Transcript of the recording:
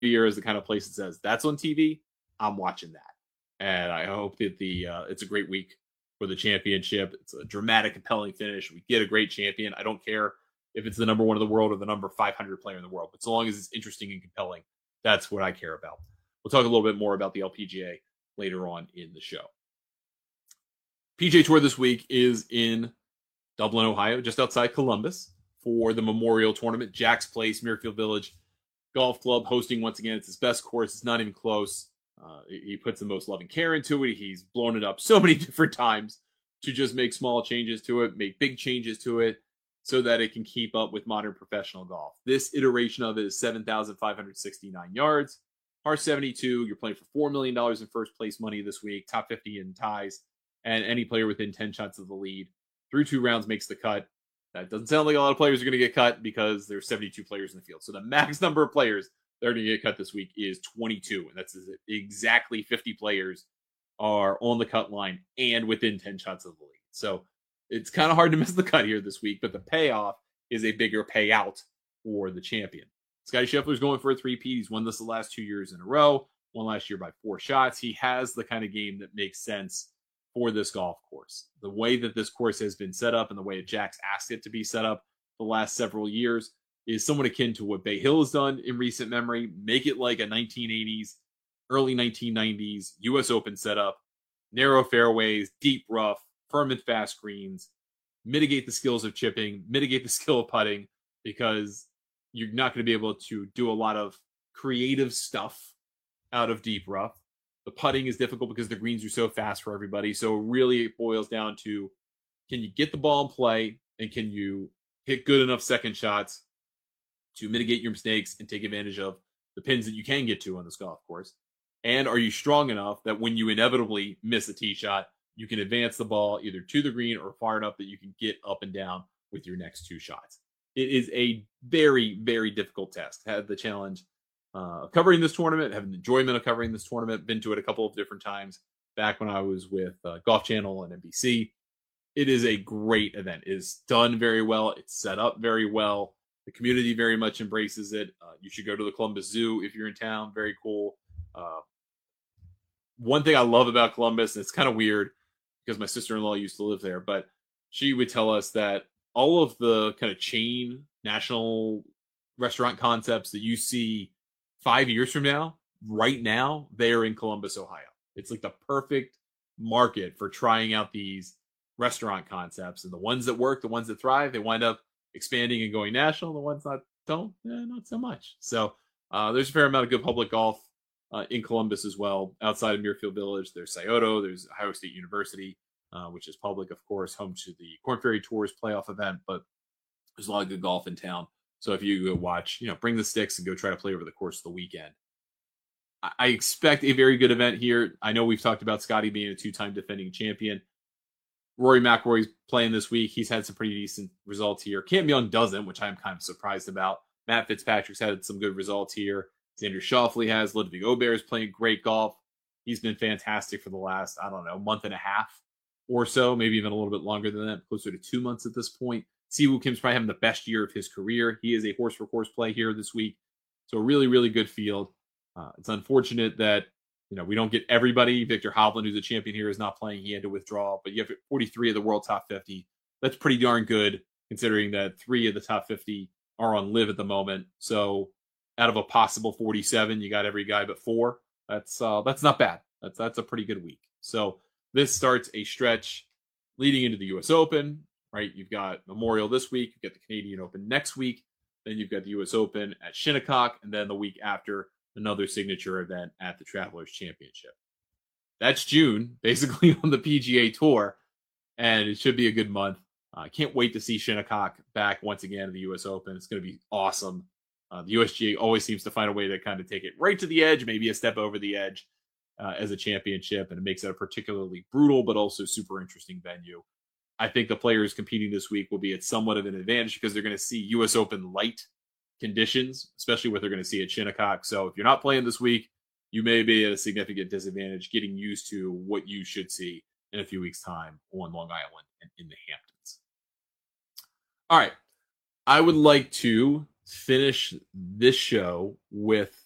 Sphere is the kind of place that says that's on TV. I'm watching that, and I hope that it's a great week for the championship. It's a dramatic, compelling finish. We get a great champion. I don't care if it's the number one in the world or the number 500 player in the world, but so long as it's interesting and compelling, that's what I care about. We'll talk a little bit more about the LPGA later on in the show. PGA Tour this week is in Dublin, Ohio, just outside Columbus for the Memorial Tournament. Jack's Place, Muirfield Village Golf Club hosting once again. It's his best course. It's not even close. He puts the most love and care into it. He's blown it up so many different times to just make small changes to it, make big changes to it so that it can keep up with modern professional golf. This iteration of it is 7,569 yards, par 72. You're playing for $4 million in first place money this week, top 50 in ties, and any player within 10 shots of the lead through 2 rounds makes the cut. That doesn't sound like a lot of players are going to get cut because there's 72 players in the field. So the max number of players that are going to get cut this week is 22. And that's exactly 50 players are on the cut line and within 10 shots of the lead. So it's kind of hard to miss the cut here this week, but the payoff is a bigger payout for the champion. Scottie Scheffler's going for a three-peat. He's won this the last 2 years in a row, won last year by 4 shots. He has the kind of game that makes sense for this golf course. The way that this course has been set up and the way Jack's asked it to be set up the last several years is somewhat akin to what Bay Hill has done in recent memory. Make it like a 1980s, early 1990s U.S. Open setup, narrow fairways, deep rough, firm and fast greens, mitigate the skills of chipping, mitigate the skill of putting, because you're not going to be able to do a lot of creative stuff out of deep rough. The putting is difficult because the greens are so fast for everybody. So really it boils down to, can you get the ball in play and can you hit good enough second shots to mitigate your mistakes and take advantage of the pins that you can get to on this golf course? And are you strong enough that when you inevitably miss a tee shot, you can advance the ball either to the green or far enough that you can get up and down with your next 2 shots? It is a very, very difficult test. Had the challenge covering this tournament, having the enjoyment of covering this tournament, been to it a couple of different times back when I was with Golf Channel and NBC. It is a great event. It is done very well. It's set up very well. The community very much embraces it. You should go to the Columbus Zoo if you're in town. Very cool. One thing I love about Columbus, and it's kind of weird because my sister-in-law used to live there, but she would tell us that all of the kind of chain national restaurant concepts that you see 5 years from now, right now, they're in Columbus, Ohio. It's like the perfect market for trying out these restaurant concepts. And the ones that work, the ones that thrive, they wind up expanding and going national. The ones that don't, not so much. So there's a fair amount of good public golf in Columbus as well. Outside of Muirfield Village, there's Scioto, there's Ohio State University, which is public, of course, home to the Korn Ferry Tours playoff event. But there's a lot of good golf in town. So if you go watch, bring the sticks and go try to play over the course of the weekend. I expect a very good event here. I know we've talked about Scotty being a 2-time defending champion. Rory McIlroy's playing this week. He's had some pretty decent results here. Cam Young doesn't, which I'm kind of surprised about. Matt Fitzpatrick's had some good results here. Xander Schauffele has. Ludwig Aubert is playing great golf. He's been fantastic for the last, month and a half or so, maybe even a little bit longer than that, closer to 2 months at this point. Siwoo Kim's probably having the best year of his career. He is a horse-for-course play here this week. So a really, really good field. It's unfortunate that, we don't get everybody. Victor Hovland, who's a champion here, is not playing. He had to withdraw. But you have 43 of the world top 50. That's pretty darn good, considering that 3 of the top 50 are on live at the moment. So out of a possible 47, you got every guy but 4. That's not bad. That's a pretty good week. So this starts a stretch leading into the U.S. Open. Right, you've got Memorial this week, you've got the Canadian Open next week, then you've got the U.S. Open at Shinnecock, and then the week after, another signature event at the Travelers Championship. That's June, basically on the PGA Tour, and it should be a good month. I can't wait to see Shinnecock back once again in the U.S. Open. It's going to be awesome. The USGA always seems to find a way to kind of take it right to the edge, maybe a step over the edge as a championship, and it makes it a particularly brutal but also super interesting venue. I think the players competing this week will be at somewhat of an advantage because they're going to see U.S. Open light conditions, especially what they're going to see at Shinnecock. So if you're not playing this week, you may be at a significant disadvantage getting used to what you should see in a few weeks' time on Long Island and in the Hamptons. All right. I would like to finish this show with